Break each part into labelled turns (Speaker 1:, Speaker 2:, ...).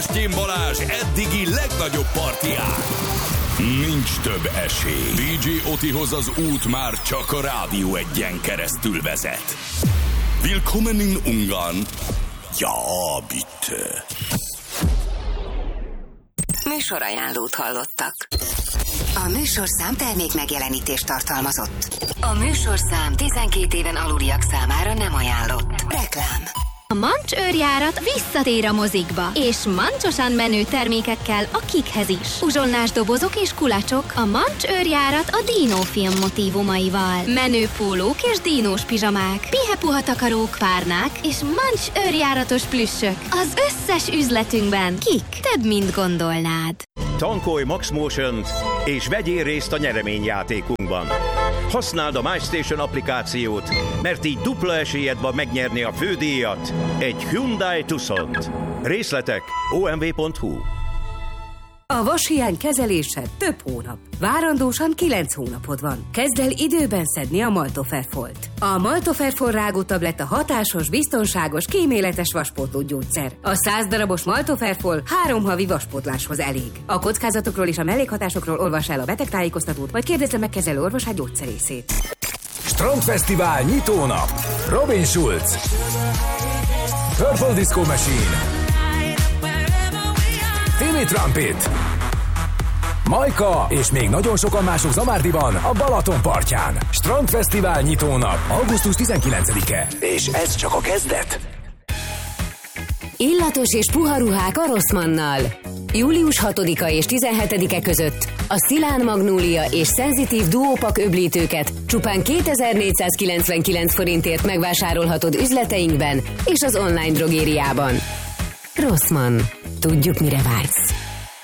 Speaker 1: Kém Balázs eddigi legnagyobb partián. Nincs több esély. DJ Otihoz az út már csak a Rádió Egyen keresztül vezet. Willkommen in Ungarn. Ja, bitte.
Speaker 2: Műsorajánlót hallottak. A műsorszám termék megjelenítést tartalmazott. A műsorszám 12 éven aluliak számára nem ajánlott. Reklám.
Speaker 3: A Mancs őrjárat visszatér a mozikba, és mancsosan menő termékekkel a kikhez is. Uzsonnás dobozok és kulacsok, a Mancs őrjárat a dínófilm motívumaival. Menő pólók és dínós pizsamák, pihepuha takarók, párnák és Mancs őrjáratos plüssök. Az összes üzletünkben kik, több mint gondolnád.
Speaker 4: Tankolj Max Motion-t, és vegyél részt a nyereményjátékunkban. Használd a MyStation applikációt, mert így dupla esélyed van megnyerni a fődíjat, egy Hyundai Tucsont. Részletek omv.hu.
Speaker 5: A vashiány kezelése több hónap. Várandósan 9 hónapod van. Kezd el időben szedni a Maltoferfolt. A Maltoferfol rágótabletta hatásos, biztonságos, kíméletes vaspótló gyógyszer. A 100 darabos Maltoferfol 3 havi vaspótláshoz elég. A kockázatokról és a mellékhatásokról olvass el a betegtájékoztatót, vagy kérdezze meg kezelő orvosát gyógyszerészét.
Speaker 6: Strandfesztivál nyitónap. Robin Schulz, Purple Disco Machine, Timmy Trumpet, Majka és még nagyon sokan mások Zamárdiban, a Balaton partján. Strandfesztivál nyitónap, augusztus 19-e. És ez csak a kezdet.
Speaker 7: Illatos és puha ruhák a Rossmannnal. Július 6-a és 17-e között a Szilán Magnólia és Szenzitív duópak öblítőket csupán 2499 forintért megvásárolhatod üzleteinkben és az online drogériában. Rossmann. Tudjuk, mire vágysz.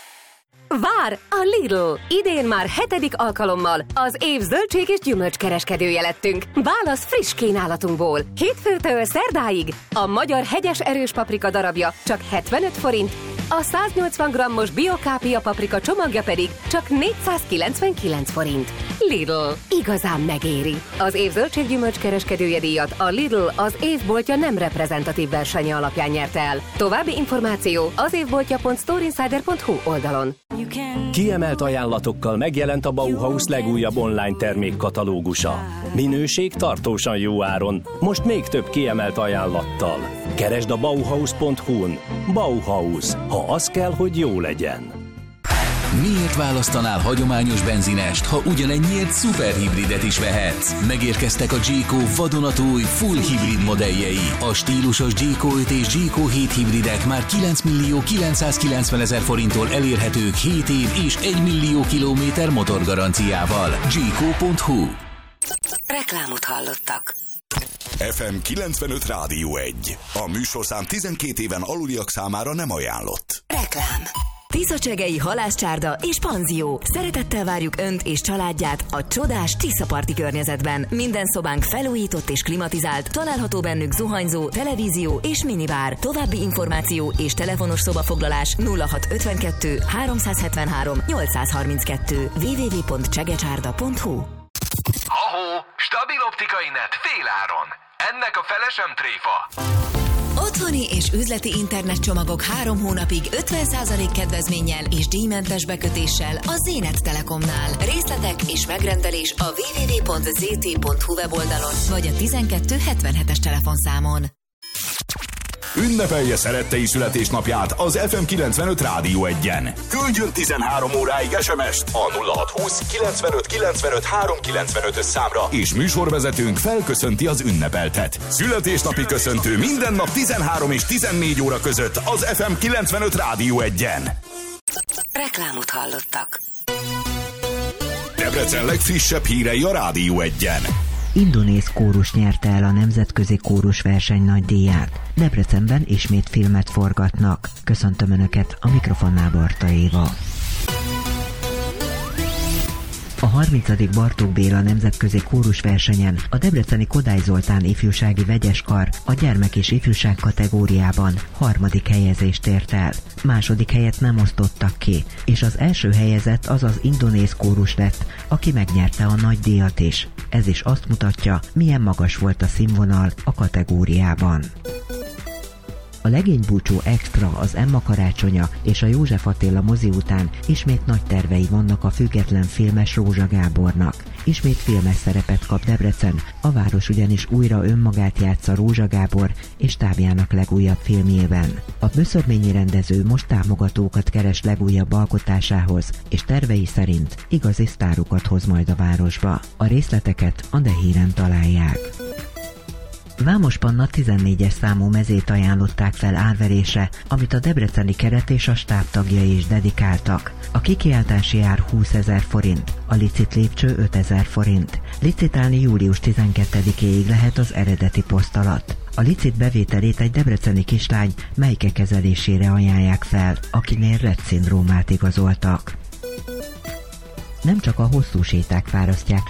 Speaker 5: Vár a Lidl! Idén már 7. alkalommal az év zöldség és gyümölcskereskedője lettünk. Válasz friss kínálatunkból. Hétfőtől szerdáig a magyar hegyes erős paprika darabja csak 75 forint, a 180 grammos biokápia paprika csomagja pedig csak 499 forint. Lidl. Igazán megéri. Az év zöldség-gyümölcs kereskedője díjat a Lidl az évboltja nem reprezentatív versenye alapján nyerte el. További információ az évboltja.storeinsider.hu oldalon.
Speaker 8: Kiemelt ajánlatokkal megjelent a Bauhaus legújabb online termékkatalógusa. Minőség tartósan jó áron, most még több kiemelt ajánlattal. Keresd a Bauhaus.hu-n. Bauhaus. Ha az kell, hogy jó legyen.
Speaker 9: Miért választanál hagyományos benzinest, ha ugyanennyiért szuperhibridet is vehetsz? Megérkeztek a G-Co vadonatúj full hibrid modelljei. A stílusos G-Co 5 és G-Co 7 hibridek már 9 millió 990 000 forinttól elérhetők 7 év és 1 millió kilométer motorgaranciával. G-Co.hu.
Speaker 2: Reklámot hallottak.
Speaker 1: FM 95 Rádió 1. A műsorszám 12 éven aluliak számára nem ajánlott.
Speaker 2: Reklám.
Speaker 7: Tiszacsegei halászcsárda és panzió. Szeretettel várjuk Önt és családját a csodás Tiszaparti környezetben. Minden szobánk felújított és klimatizált, található bennük zuhanyzó, televízió és minibár. További információ és telefonos szobafoglalás 0652 373 832 www.csegecsárda.hu.
Speaker 6: Ahó, stabil optikai net féláron. Ennek a fele sem tréfa.
Speaker 10: Otthoni és üzleti internetcsomagok 3 hónapig 50% kedvezménnyel és díjmentes bekötéssel a Zénet Telekomnál. Részletek és megrendelés a www.zt.hu weboldalon vagy a 1277-es telefonszámon.
Speaker 1: Ünnepelje szerettei születésnapját az FM 95 Rádió 1-en. Küldjön 13 óráig SMS-t a 0620 95 95 395-ös számra, és műsorvezetőnk felköszönti az ünnepeltet. Születésnapi köszöntő minden nap 13 és 14 óra között az FM 95 Rádió 1-en.
Speaker 2: Reklámot hallottak.
Speaker 1: Debrecen legfrissebb hírei a Rádió 1-en.
Speaker 11: Indonéz kórus nyerte el a nemzetközi kórusverseny nagydíját. Debrecenben ismét filmet forgatnak. Köszöntöm Önöket, a mikrofonnál Barta Éva. A 30. Bartók Béla nemzetközi kórusversenyen a debreceni Kodály Zoltán ifjúsági vegyeskar a gyermek és ifjúság kategóriában 3. helyezést ért el. Második helyet nem osztottak ki, és az első helyezett az az indonéz kórus lett, aki megnyerte a nagydíjat is. Ez is azt mutatja, milyen magas volt a színvonal a kategóriában. A Legénybúcsú Extra, az Emma karácsonya és a József Attila mozi után ismét nagy tervei vannak a független filmes Rózsa Gábornak. Ismét filmes szerepet kap Debrecen, a város ugyanis újra önmagát játsza Rózsa Gábor és stábjának legújabb filmjében. A böszörményi rendező most támogatókat keres legújabb alkotásához, és tervei szerint igazi sztárokat hoz majd a városba. A részleteket a De Híren találják. Vámos Panna 14-es számú mezét ajánlották fel árverésre, amit a debreceni keret és a stáb tagjai is dedikáltak. A kikiáltási ár 20 000 forint, a licit lépcső 5 000 forint. Licitálni július 12-éig lehet az eredeti poszt alatt. A licit bevételét egy debreceni kislány Melyke kezelésére ajánlják fel, akinél Rett-szindrómát igazoltak. Nem csak a hosszú séták fárasztják